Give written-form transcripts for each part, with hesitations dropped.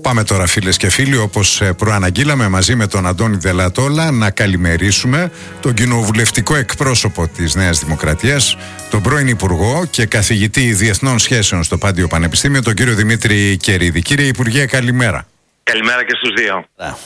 Πάμε τώρα, φίλες και φίλοι, όπως προαναγγείλαμε μαζί με τον Αντώνη Δελατόλα, να καλημερίσουμε τον κοινοβουλευτικό εκπρόσωπο της Νέας Δημοκρατίας, τον πρώην Υπουργό και καθηγητή Διεθνών Σχέσεων στο Πάντιο Πανεπιστήμιο, τον κύριο Δημήτρη Κερίδη. Κύριε Υπουργέ, καλημέρα. Καλημέρα και στους δύο.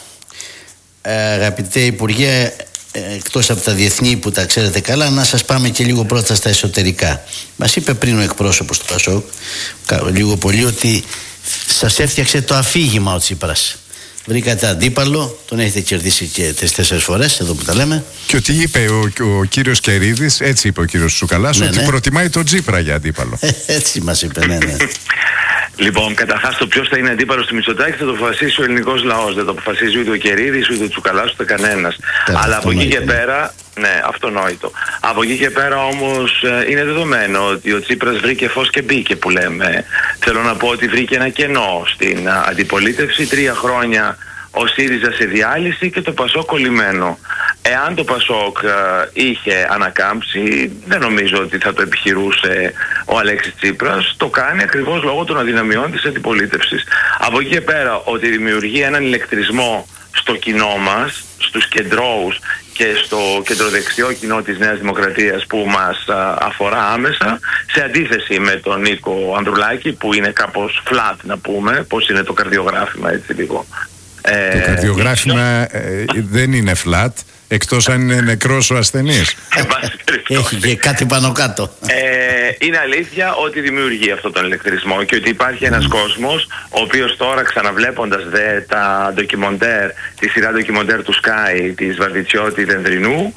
Αγαπητέ Υπουργέ, εκτός από τα διεθνή που τα ξέρετε καλά, να σας πάμε και λίγο πρώτα στα εσωτερικά. Μας είπε πριν ο εκπρόσωπος του ΠΑΣΟΚ, λίγο πολύ, ότι σας έφτιαξε το αφήγημα ο Τσίπρας. Βρήκατε αντίπαλο, τον έχετε κερδίσει και 3-4 φορές, εδώ που τα λέμε. Και ότι είπε ο κύριος Κερίδης, έτσι είπε ο κύριος Τσουκαλάς, ότι προτιμάει τον Τσίπρα για αντίπαλο. Έτσι μας είπε, ναι. Λοιπόν, καταρχάς το ποιος θα είναι αντίπαλος του Μητσοτάκη θα το αποφασίσει ο ελληνικός λαός. Δεν το αποφασίζει ούτε ο Κερίδης, ούτε ο Τσουκαλάς, ούτε κανένας. Αλλά από εκεί και πέρα, ναι, αυτονόητο. Από εκεί και πέρα όμως είναι δεδομένο ότι ο Τσίπρας βρήκε φως και μπήκε, που λέμε. Θέλω να πω ότι βρήκε ένα κενό στην αντιπολίτευση. 3 χρόνια ο ΣΥΡΙΖΑ σε διάλυση και το ΠΑΣΟΚ κολλημένο. Εάν το ΠΑΣΟΚ είχε ανακάμψει, δεν νομίζω ότι θα το επιχειρούσε ο Αλέξης Τσίπρας. Το κάνει ακριβώς λόγω των αδυναμιών της αντιπολίτευσης. Από εκεί και πέρα, ότι δημιουργεί έναν ηλεκτρισμό στο κοινό μας, στους κεντρώους και στο κεντροδεξιό κοινό της Νέας Δημοκρατίας που μας αφορά άμεσα, σε αντίθεση με τον Νίκο Ανδρουλάκη, που είναι κάπως flat, να πούμε, πώς είναι το καρδιογράφημα, έτσι λίγο. Το καρδιογράφημα δεν είναι flat, εκτός αν είναι νεκρός ο ασθενής. Έχει και κάτι πάνω κάτω. Είναι αλήθεια ότι δημιουργεί αυτόν τον ηλεκτρισμό και ότι υπάρχει ένας κόσμος ο οποίος τώρα, ξαναβλέποντας τα ντοκιμοντέρ, τη σειρά ντοκιμοντέρ του Sky της Βαρδιτσιώτη Δενδρινού,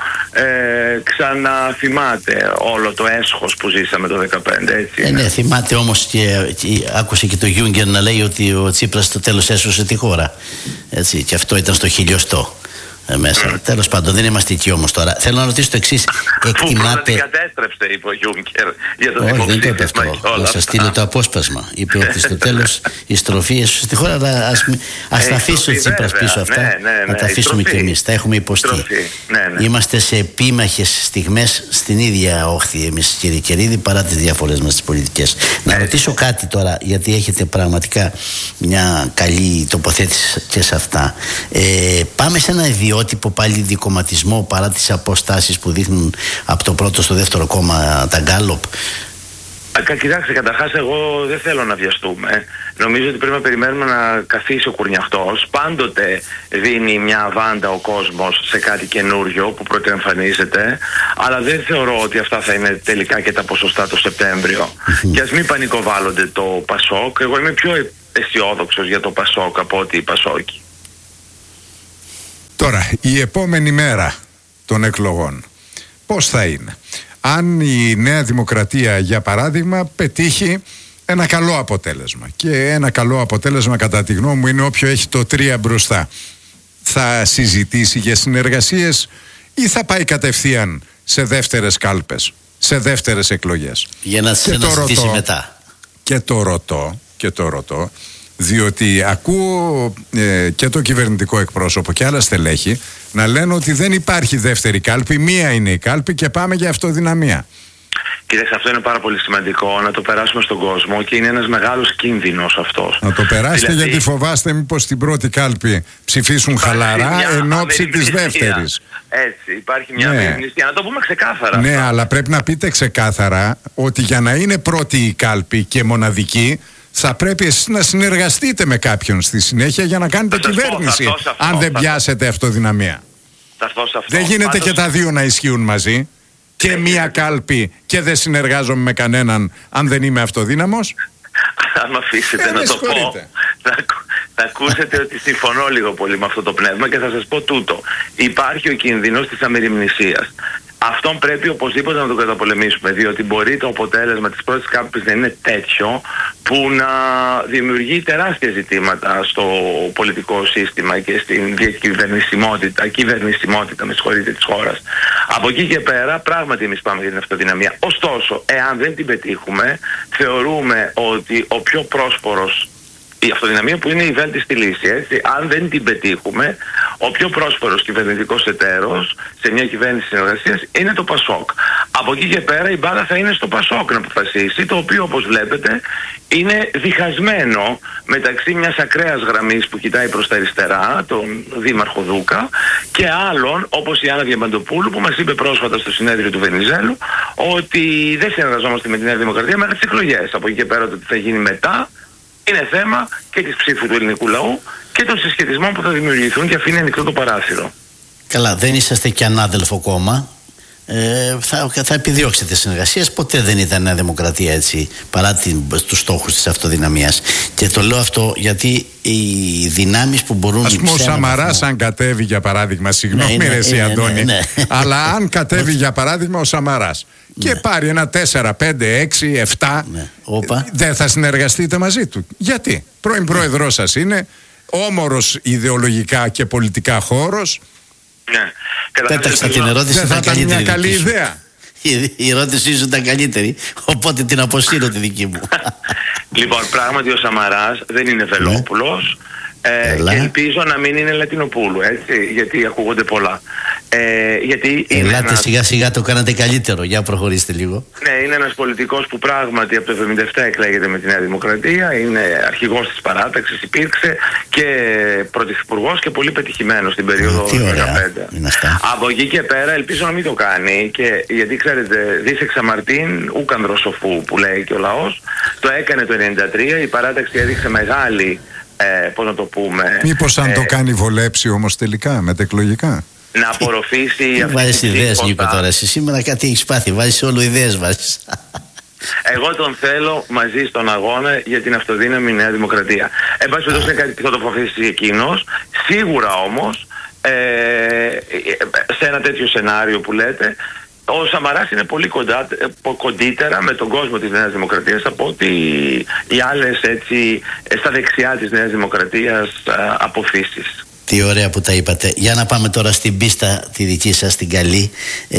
ξαναθυμάται όλο το έσχος που ζήσαμε το 2015, έτσι. Ναι, θυμάται όμως και άκουσε και το Γιούγκερ να λέει ότι ο Τσίπρας στο τέλος έσωσε τη χώρα. Έτσι, και αυτό ήταν στο 1000 μέσα. Τέλος πάντων, δεν είμαστε εκεί όμως τώρα. Θέλω να ρωτήσω το εξής. Εκτιμάτε. Που κατέστρεψε, είπε ο Γιούγκερ, για το δημοψήφισμα. Όχι, δεν το είπε αυτό. Θα σας στείλω το απόσπασμα. Είπε ότι στο τέλος η στροφή έσωσε στη χώρα, αλλά ας τα αφήσει ο Τσίπρας πίσω αυτά. Να τα αφήσουμε κι εμείς. Τα έχουμε υποστεί. Είμαστε σε επίμαχες στιγμές στην ίδια όχθη εμείς, κύριε Κερίδη, παρά τις διαφορές μας τις πολιτικές. Να ρωτήσω κάτι τώρα, γιατί έχετε πραγματικά μια καλή τοποθέτηση και σε αυτά. Πάμε σε ένα ιδιότυπο πάλι δικομματισμό, παρά τις αποστάσεις που δείχνουν από το πρώτο στο δεύτερο κόμμα τα γκάλοπ. Κοιτάξτε, καταρχάς εγώ δεν θέλω να βιαστούμε. Νομίζω ότι πρέπει να περιμένουμε να καθίσει ο κουρνιαχτός. Πάντοτε δίνει μια αβάντα ο κόσμος σε κάτι καινούριο που πρωτοεμφανίζεται, αλλά δεν θεωρώ ότι αυτά θα είναι τελικά και τα ποσοστά το Σεπτέμβριο. Και ας μην πανικοβάλλονται το ΠΑΣΟΚ. Εγώ είμαι πιο αισιόδοξος για το ΠΑΣΟΚ από ότι οι ΠΑΣΟΚοι. Τώρα, η επόμενη μέρα των εκλογών πώς θα είναι? Αν η Νέα Δημοκρατία, για παράδειγμα, πετύχει ένα καλό αποτέλεσμα, και ένα καλό αποτέλεσμα κατά τη γνώμη μου είναι όποιο έχει το 3 μπροστά, θα συζητήσει για συνεργασίες ή θα πάει κατευθείαν σε δεύτερες κάλπες, σε δεύτερες εκλογές? Για να συζητήσει μετά. Και το ρωτώ διότι ακούω και το κυβερνητικό εκπρόσωπο και άλλα στελέχη να λένε ότι δεν υπάρχει δεύτερη κάλπη, μία είναι η κάλπη και πάμε για αυτοδυναμία. Κοιτάξτε, αυτό είναι πάρα πολύ σημαντικό να το περάσουμε στον κόσμο και είναι ένας μεγάλος κίνδυνος αυτός. Να το περάσετε, δηλαδή, γιατί φοβάστε μήπως στην πρώτη κάλπη ψηφίσουν χαλαρά εν ώψη της δεύτερης. Έτσι, υπάρχει μια αμεριμνησία. Να το πούμε ξεκάθαρα. Ναι, αλλά πρέπει να πείτε ξεκάθαρα ότι για να είναι πρώτη η κάλπη και μοναδική, θα πρέπει εσείς να συνεργαστείτε με κάποιον στη συνέχεια για να κάνετε κυβέρνηση, αν δεν πιάσετε αυτοδυναμία. Δεν γίνεται και τα δύο να ισχύουν μαζί. Και μία κάλπη και δεν συνεργάζομαι με κανέναν αν δεν είμαι αυτοδύναμος. Αν με αφήσετε να το πω, θα ακούσετε ότι συμφωνώ λίγο πολύ με αυτό το πνεύμα και θα σας πω τούτο. Υπάρχει ο κίνδυνος της αμεριμνησίας. Αυτόν πρέπει οπωσδήποτε να τον καταπολεμήσουμε, διότι μπορεί το αποτέλεσμα της πρώτης κάλπης να είναι τέτοιο που να δημιουργεί τεράστια ζητήματα στο πολιτικό σύστημα και στην κυβερνησιμότητα της χώρας. Από εκεί και πέρα πράγματι εμείς πάμε για την αυτοδυναμία. Ωστόσο, εάν δεν την πετύχουμε, θεωρούμε ότι ο πιο πρόσφορος, η αυτοδυναμία που είναι η βέλτιστη λύση, έτσι, αν δεν την πετύχουμε, ο πιο πρόσφορος κυβερνητικός εταίρος σε μια κυβέρνηση συνεργασίας είναι το ΠΑΣΟΚ. Από εκεί και πέρα η μπάλα θα είναι στο Πασόκ να αποφασίσει, το οποίο όπως βλέπετε είναι διχασμένο μεταξύ μιας ακραίας γραμμής που κοιτάει προς τα αριστερά, τον Δήμαρχο Δούκα, και άλλων όπως η Άννα Διαμαντοπούλου, που μας είπε πρόσφατα στο συνέδριο του Βενιζέλου ότι δεν συνεργαζόμαστε με τη Νέα Δημοκρατία μέχρι τις εκλογές. Από εκεί και πέρα το τι θα γίνει μετά είναι θέμα και της ψήφου του ελληνικού λαού και των συσχετισμών που θα δημιουργηθούν, και αφήνει ανοιχτό το παράθυρο. Καλά, δεν είσαστε και ανάδελφο κόμμα. Θα επιδιώξετε συνεργασίες. Ποτέ δεν ήταν Νέα Δημοκρατία έτσι, παρά τους στόχους της αυτοδυναμίας. Και το λέω αυτό γιατί οι δυνάμεις που μπορούν... Ας πούμε ο Σαμαράς αν κατέβει για παράδειγμα, συγγνώμη ρε εσύ Αντώνη, αλλά αν κατέβει για παράδειγμα ο Σαμαράς και πάρει ένα 4, 5, 6, 7, δεν θα συνεργαστείτε μαζί του? Γιατί? Πρώην πρόεδρός σας είναι, όμορος ιδεολογικά και πολιτικά χώρος. Ναι. Πέταξα την ερώτηση, δεν θα ήταν μια καλή ιδέα? Η ερώτησή σου ήταν καλύτερη, οπότε την αποσύρω τη δική μου. Λοιπόν, πράγματι ο Σαμαράς δεν είναι Βελόπουλος. Και ελπίζω να μην είναι Λατινοπούλου, έτσι, γιατί ακούγονται πολλά. Ελάτε σιγά σιγά, το κάνατε καλύτερο. Για προχωρήστε λίγο. Ναι, είναι ένας πολιτικός που πράγματι από το 1977 εκλέγεται με τη Νέα Δημοκρατία, είναι αρχηγός της παράταξης, υπήρξε και πρωθυπουργός και πολύ πετυχημένος στην περίοδο του 2015. Από εκεί και πέρα ελπίζω να μην το κάνει, και γιατί ξέρετε, δίσεξα Μαρτίν ούκανδρο σοφού που λέει και ο λαός. Το έκανε το 1993, η παράταξη έδειξε μεγάλη, πώς να το πούμε... Μήπως αν το κάνει βολέψει όμως τελικά, μετεκλογικά? Να απορροφήσει... Βάζεις ιδέες, Νίκο, τώρα. Εσύ σήμερα κάτι έχεις πάθει, βάζεις όλο ιδέες, βάζεις. Εγώ τον θέλω μαζί στον αγώνα για την αυτοδύναμη Νέα Δημοκρατία. Εν πάση περιπτώσει είναι κάτι που θα το αποφασίσει εκείνος. Σίγουρα όμως, σε ένα τέτοιο σενάριο που λέτε, ο Σαμαράς είναι πολύ κοντύτερα με τον κόσμο της Νέας Δημοκρατίας από ότι οι άλλες, έτσι, στα δεξιά της Νέας Δημοκρατίας αποφύσεις. Τι ωραία που τα είπατε. Για να πάμε τώρα στην πίστα τη δική σας, την καλή.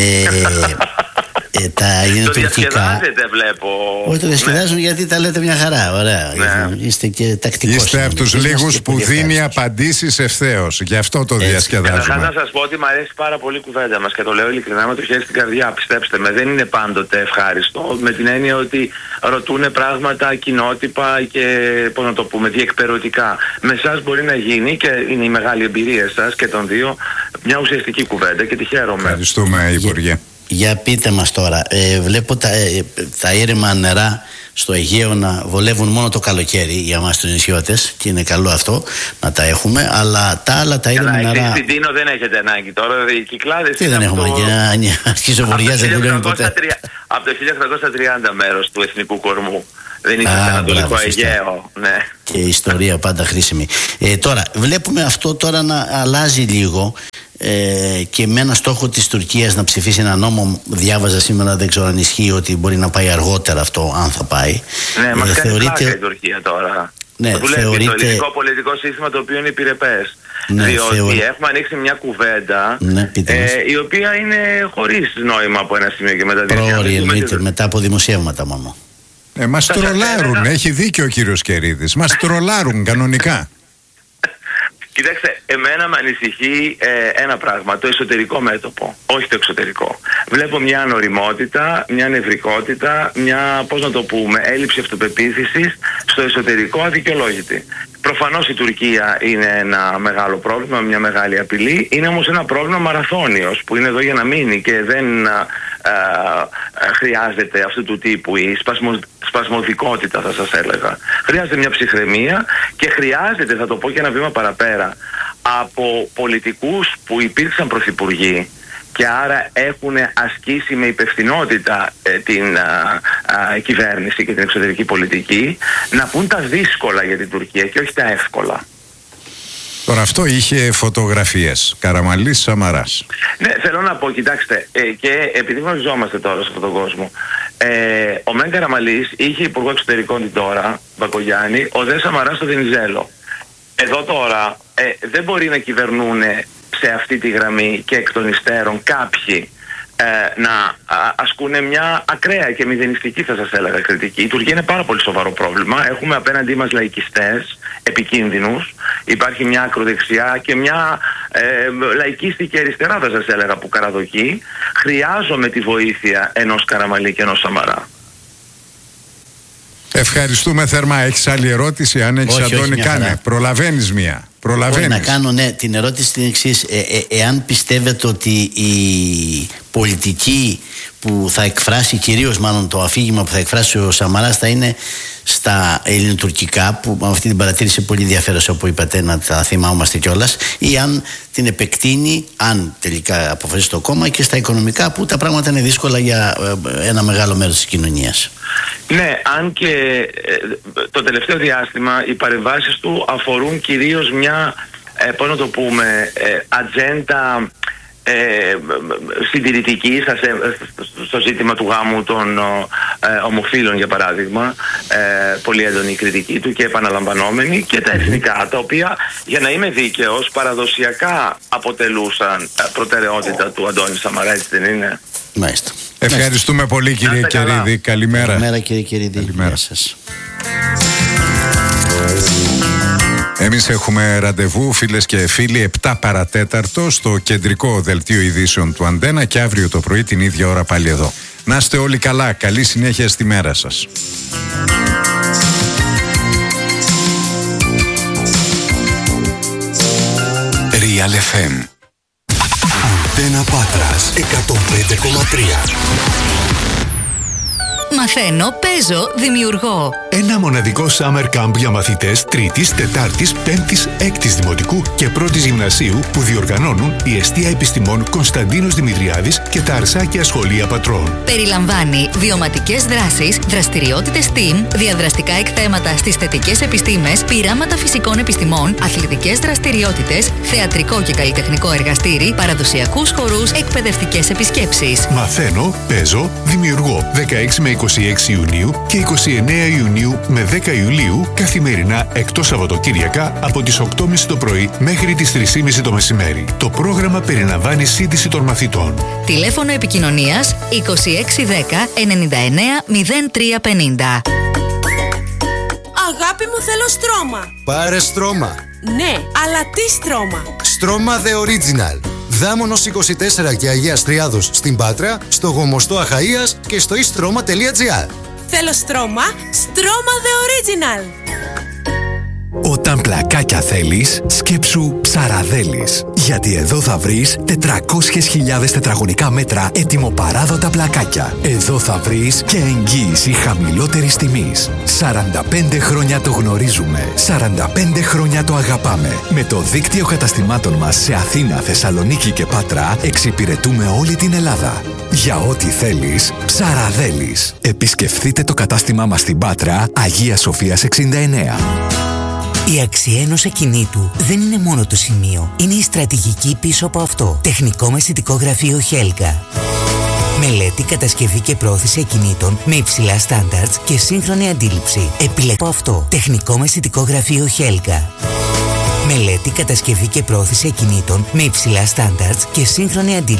Τα είναι το τουρκικά. Διασκεδάζετε, βλέπω. Όχι, το διασκεδάζουν, γιατί τα λέτε μια χαρά. Ωραία. Είστε και τακτικός. Είστε από τους λίγους που δίνει απαντήσεις ευθέως. Γι' αυτό το διασκεδάζουμε. Καταρχάς να σας πω ότι μου αρέσει πάρα πολύ η κουβέντα μας και το λέω ειλικρινά με το χέρι στην καρδιά. Πιστέψτε με, δεν είναι πάντοτε ευχάριστο. Με την έννοια ότι ρωτούν πράγματα κοινότυπα και, πώς να το πούμε, διεκπαιρεωτικά. Με εσάς μπορεί να γίνει, και είναι η μεγάλη εμπειρία σας και των δύο, μια ουσιαστική κουβέντα, και τη χαίρομαι. Ευχαριστούμε, Υπουργέ. Για πείτε μας τώρα, βλέπω τα ήρεμα νερά στο Αιγαίο να βολεύουν μόνο το καλοκαίρι για εμάς τους νησιώτες, και είναι καλό αυτό να τα έχουμε, αλλά τα άλλα τα ήρεμα νερά... Εσείς στην Τίνο δεν έχετε ανάγκη τώρα, οι Κυκλάδες... Τι δεν έχουμε ανάγκη, αρχίζω βοριάς δεν δουλεύει ποτέ. Από το 1830 μέρος του εθνικού κορμού. Δεν είσαι στο Ανατολικό Αιγαίο, ναι. Και η ιστορία πάντα χρήσιμη. Τώρα, βλέπουμε αυτό τώρα να αλλάζει λίγο, και με ένα στόχο της Τουρκίας να ψηφίσει ένα νόμο. Διάβαζα σήμερα, δεν ξέρω αν ισχύει, ότι μπορεί να πάει αργότερα αυτό, αν θα πάει. Ναι, μας κάνει πλάκα η Τουρκία τώρα. Ναι, δουλεύει το ελληνικό πολιτικό σύστημα, το οποίο είναι επιρρεπές. Ναι, διότι έχουμε ανοίξει μια κουβέντα, ναι, η οποία είναι χωρίς νόημα από ένα σημείο και μετά. Πρόωρη εννοείται, μετά από δημοσιεύματα μόνο. Μας τρολάρουν, έχει δίκιο ο κύριος Κερίδης. Μας τρολάρουν κανονικά. Κοιτάξτε, εμένα με ανησυχεί ένα πράγμα, το εσωτερικό μέτωπο, όχι το εξωτερικό. Βλέπω μια ανοριμότητα, μια νευρικότητα, μια, πώς να το πούμε, έλλειψη αυτοπεποίθησης στο εσωτερικό αδικαιολόγητη. Προφανώς η Τουρκία είναι ένα μεγάλο πρόβλημα, μια μεγάλη απειλή. Είναι όμως ένα πρόβλημα μαραθώνιος που είναι εδώ για να μείνει, και δεν χρειάζεται αυτού του τύπου η σπασμωδικότητα, θα σας έλεγα. Χρειάζεται μια ψυχραιμία, και χρειάζεται, θα το πω και ένα βήμα παραπέρα, από πολιτικούς που υπήρξαν πρωθυπουργοί και άρα έχουν ασκήσει με υπευθυνότητα την κυβέρνηση και την εξωτερική πολιτική, να πούν τα δύσκολα για την Τουρκία και όχι τα εύκολα. Τώρα αυτό είχε φωτογραφίες. Καραμανλής, Σαμαράς. Ναι, θέλω να πω, κοιτάξτε, και επειδή γνωριζόμαστε τώρα σε αυτόν τον κόσμο, ο Μεν Καραμανλής είχε υπουργό εξωτερικών την τώρα, Μπακογιάννη, ο Δε Σαμαράς στο Βενιζέλο. Εδώ τώρα δεν μπορεί να κυβερνούν σε αυτή τη γραμμή και εκ των υστέρων κάποιοι να ασκούν μια ακραία και μηδενιστική, θα σας έλεγα, κριτική. Η Τουρκία είναι πάρα πολύ σοβαρό πρόβλημα. Έχουμε απέναντί μας λαϊκιστές επικίνδυνους. Υπάρχει μια ακροδεξιά και μια λαϊκίστικη αριστερά, θα σας έλεγα, που καραδοκεί. Χρειάζομαι τη βοήθεια ενός Καραμανλή και ενός Σαμαρά. Ευχαριστούμε θερμά. Έχεις άλλη ερώτηση? Αν έχεις, Αντώνη, κάνε. Προλαβαίνεις μία. Μπορεί να κάνω, ναι, την ερώτηση την εξής. Εάν πιστεύετε ότι η πολιτική που θα εκφράσει, κυρίως μάλλον το αφήγημα που θα εκφράσει ο Σαμαράς, θα είναι στα ελληνοτουρκικά, που με αυτή την παρατήρηση πολύ ενδιαφέρουσα που είπατε, να τα θυμάμαστε κιόλας, ή αν την επεκτείνει, αν τελικά αποφασίσει το κόμμα, και στα οικονομικά, που τα πράγματα είναι δύσκολα για ένα μεγάλο μέρος της κοινωνίας. Ναι, αν και το τελευταίο διάστημα οι παρεμβάσεις του αφορούν κυρίως μια, πώς να το πούμε, ατζέντα συντηρητική στο ζήτημα του γάμου των ομοφύλων, για παράδειγμα, πολύ έντονη κριτική του και επαναλαμβανόμενη, και τα εθνικά, τα οποία, για να είμαι δίκαιος, παραδοσιακά αποτελούσαν προτεραιότητα του Αντώνη Σαμαρά, έτσι δεν είναι? Μάλιστα. Ευχαριστούμε πολύ, κύριε Κερίδη. Καλημέρα. Καλημέρα, κύριε Κερίδη. Καλημέρα σας. Εμείς έχουμε ραντεβού, φίλες και φίλοι, 7 παρατέταρτο στο κεντρικό δελτίο ειδήσεων του Αντένα, και αύριο το πρωί την ίδια ώρα πάλι εδώ. Να είστε όλοι καλά. Καλή συνέχεια στη μέρα σας. Real FM. Αντένα Πάτρας 105,3. Μαθαίνω, παίζω, δημιουργώ. Ένα μοναδικό summer camp για μαθητές 3ης, 4ης, 5ης, 6ης Δημοτικού και 1ης Γυμνασίου που διοργανώνουν η Εστία Επιστημών Κωνσταντίνος Δημητριάδης και τα Αρσάκια Σχολεία Πατρών. Περιλαμβάνει βιωματικές δράσεις, δραστηριότητες STEAM, διαδραστικά εκθέματα στις θετικές επιστήμες, πειράματα φυσικών επιστημών, αθλητικές δραστηριότητες, θεατρικό και καλλιτεχνικό εργαστήρι, παραδοσιακούς χορούς, εκπαιδευτικές επισκέψεις. Μαθαίνω, παίζω, δημιουργώ. 16 με 26 Ιουνίου και 29 Ιουνίου με 10 Ιουλίου, καθημερινά εκτός Σαββατοκύριακα από τις 8.30 το πρωί μέχρι τις 3.30 το μεσημέρι. Το πρόγραμμα περιλαμβάνει σύντηση των μαθητών. Τηλέφωνο επικοινωνίας 2610 99 0350. Αγάπη μου, θέλω στρώμα. Πάρε στρώμα. Ναι, αλλά τι στρώμα? Στρώμα The Original. Δάμονος 24 και Αγίας Τριάδος στην Πάτρα, στο Γομοστό Αχαΐας και στο istroma.gr. Θέλω στρώμα, στρώμα The Original. Όταν πλακάκια θέλεις, σκέψου Ψαραδέλης. Γιατί εδώ θα βρεις 400.000 τετραγωνικά μέτρα ετοιμοπαράδοτα πλακάκια. Εδώ θα βρεις και εγγύηση χαμηλότερης τιμής. 45 χρόνια το γνωρίζουμε. 45 χρόνια το αγαπάμε. Με το δίκτυο καταστημάτων μας σε Αθήνα, Θεσσαλονίκη και Πάτρα εξυπηρετούμε όλη την Ελλάδα. Για ό,τι θέλεις, Ψαραδέλης. Επισκεφθείτε το κατάστημά μας στην Πάτρα, Αγίας Σοφίας 69. Η αξία ενός ακινήτου δεν είναι μόνο το σημείο, είναι η στρατηγική πίσω από αυτό. Τεχνικό μεσητικό γραφείο Χέλγα. Μελέτη, κατασκευή και πρόθεση ακινήτων με υψηλά στάνταρτς και σύγχρονη αντίληψη. Επιλέγω αυτό. Τεχνικό μεσητικό γραφείο Χέλγα. Μελέτη, κατασκευή και πρόθεση ακινήτων με υψηλά στάνταρτς και σύγχρονη αντίληψη.